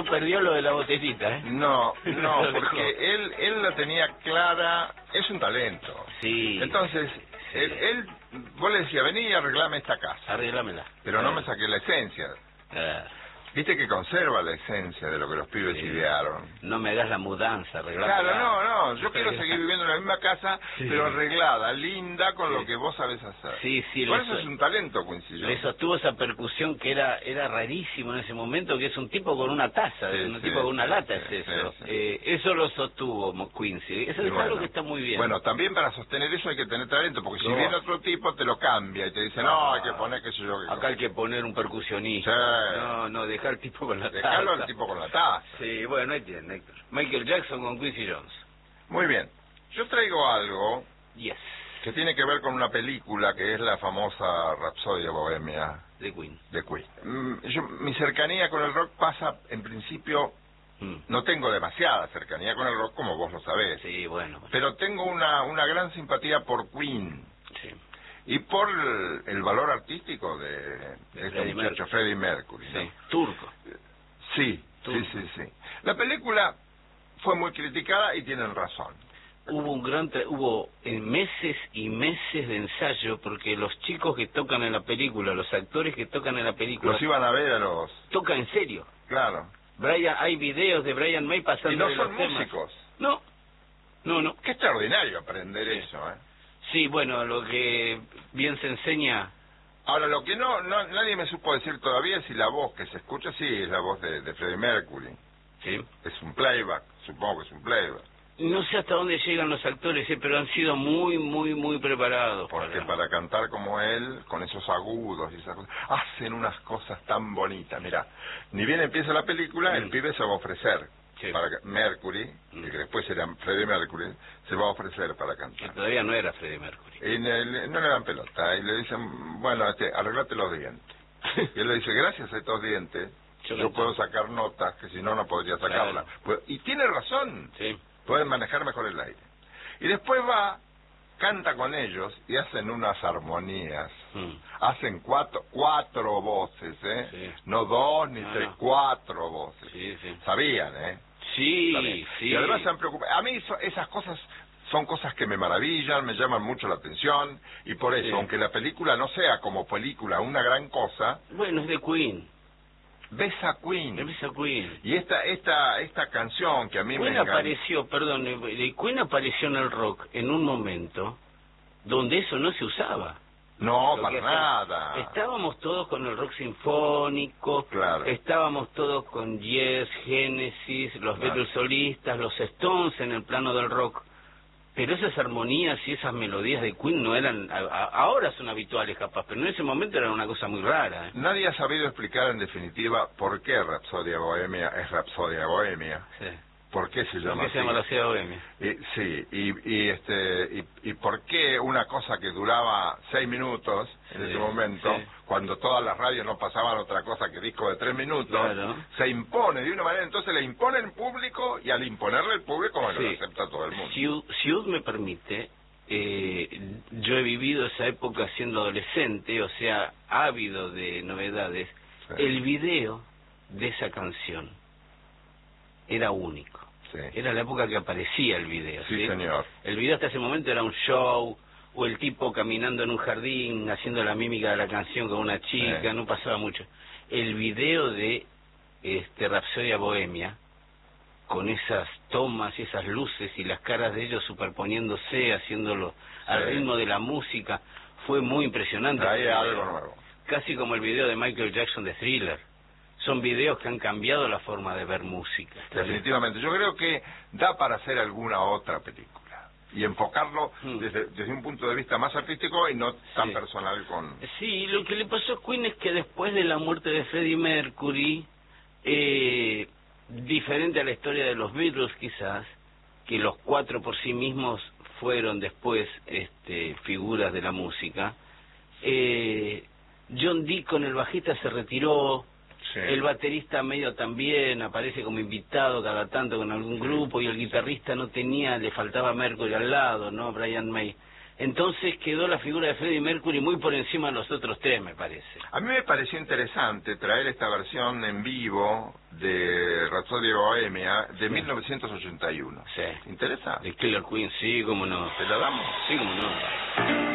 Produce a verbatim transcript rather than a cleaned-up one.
no perdió lo de la botellita, ¿eh? No, no, porque él él la tenía clara, es un talento. Sí. Entonces, sí. Él, él, vos le decías, vení y arreglame esta casa. Arreglámela. Pero no eh. me saqué la esencia. Eh. Viste que conserva la esencia de lo que los pibes sí. idearon. No me hagas la mudanza, arreglame. Claro, no, no, yo quiero seguir viviendo en la misma casa, sí. pero arreglada, linda, con sí. lo que vos sabés hacer. Sí, sí. Por eso so... es un talento, Quincy Jones. Le sostuvo esa percusión que era era rarísimo en ese momento, que es un tipo con una taza, sí, un sí, tipo con una lata, sí, es eso. Sí, sí. Eh, eso lo sostuvo Quincy. Eso es bueno, algo que está muy bien. Bueno, también para sostener eso hay que tener talento, porque no. si viene otro tipo te lo cambia y te dice, no, no hay que poner qué sé yo. Acá hay que poner un percusionista. Sí. No, no, dejar al tipo con la taza. Dejarlo al tipo con la taza. Sí, bueno, ahí tiene, Héctor. Michael Jackson con Quincy Jones. Muy bien. Yo traigo algo yes. que tiene que ver con una película que es la famosa Rapsodia Bohemia de Queen. De Queen. Mm, yo, mi cercanía con el rock pasa, en principio, mm. no tengo demasiada cercanía con el rock, como vos lo sabés. Sí, bueno. bueno. Pero tengo una, una gran simpatía por Queen. Sí. Y por el, el valor artístico de, de este Freddie muchacho, Mercury. Freddie Mercury. Sí. ¿No? Turco. Sí, Turco. sí, sí, sí. La película fue muy criticada y tienen razón. Hubo un gran tra hubo en meses y meses de ensayo, porque los chicos que tocan en la película, los actores que tocan en la película, los iban a ver a los... tocan en serio. Claro. Brian, hay videos de Brian May pasando. Y no son los temas. músicos. No, no, no. Qué extraordinario aprender sí. eso, ¿eh? Sí, bueno, lo que bien se enseña. Ahora, lo que no, no nadie me supo decir todavía es si la voz que se escucha, sí, es la voz de, de Freddie Mercury. Sí. Es un playback, supongo que es un playback. No sé hasta dónde llegan los actores, eh, pero han sido muy, muy, muy preparados. Porque para... para cantar como él, con esos agudos y esas cosas, hacen unas cosas tan bonitas. Mirá, ni bien empieza la película, mm. el pibe se va a ofrecer. Sí. Para que Mercury, mm. que después era Freddie Mercury, se va a ofrecer para cantar. Que todavía no era Freddie Mercury. Y el, no le dan pelota, y le dicen, bueno, este, arreglate los dientes. Y él le dice, gracias a estos dientes, yo, yo puedo sacar notas, que si no, no podría sacarlas. Claro. Pues, y tiene razón. Sí. Pueden manejar mejor el aire. Y después va, canta con ellos y hacen unas armonías. Mm. Hacen cuatro cuatro voces, ¿eh? Sí. No dos ni no, tres, no. cuatro voces. Sí, sí. Sabían, ¿eh? Sí, sí. Y además se han preocupado. A mí eso, esas cosas son cosas que me maravillan, me llaman mucho la atención. Y por eso, sí. aunque la película no sea como película una gran cosa... Bueno, es de Queen. Ves a Queen. Ves a Queen. Y esta esta esta canción que a mí Queen me encanta. apareció, perdón, Queen apareció en el rock en un momento donde eso no se usaba. No, para nada. Estábamos todos con el rock sinfónico, claro. estábamos todos con Yes, Genesis, los claro. Beatles solistas, los Stones en el plano del rock. Pero esas armonías y esas melodías de Queen no eran, a, a, ahora son habituales capaz, pero en ese momento eran una cosa muy rara. ¿eh? Nadie ha sabido explicar en definitiva por qué Rapsodia Bohemia es Rapsodia Bohemia. Sí. ¿Por qué se llama ¿Por qué así? se llama la ciudad bohemia? Y, sí, y, y este y, y por qué una cosa que duraba seis minutos en sí, ese momento, sí. cuando todas las radios no pasaban otra cosa que disco de tres minutos, claro. se impone de una manera, entonces le impone en público y al imponerle el público, bueno, sí. lo acepta todo el mundo. Si, si usted me permite, eh, yo he vivido esa época siendo adolescente, o sea, ávido de novedades, sí. el video de esa canción era único. Sí. Era la época que aparecía el video. Sí, ¿sí? señor. El video hasta ese momento era un show, o el tipo caminando en un jardín, haciendo la mímica de la canción con una chica, sí. no pasaba mucho. El video de este Rapsodia Bohemia, con esas tomas y esas luces y las caras de ellos superponiéndose, haciéndolo sí. al ritmo de la música, fue muy impresionante. Traía algo nuevo. Casi como el video de Michael Jackson de Thriller. Son videos que han cambiado la forma de ver música. Definitivamente. Yo creo que da para hacer alguna otra película y enfocarlo hmm. desde, desde un punto de vista más artístico y no tan sí. personal con... Sí, lo que le pasó a Queen es que después de la muerte de Freddie Mercury, eh, diferente a la historia de los Beatles quizás, que los cuatro por sí mismos fueron después este, figuras de la música, eh, John Deacon, el bajista, se retiró. Sí. El baterista medio también aparece como invitado cada tanto con algún sí. grupo, y el guitarrista no tenía, le faltaba Mercury al lado, ¿no? Brian May. Entonces quedó la figura de Freddie Mercury muy por encima de los otros tres, me parece. A mí me pareció interesante traer esta versión en vivo de Rhapsody Bohemia de sí. mil novecientos ochenta y uno. Sí. ¿Interesa? De Killer Queen, sí, cómo no. ¿Te la damos? Sí, cómo no.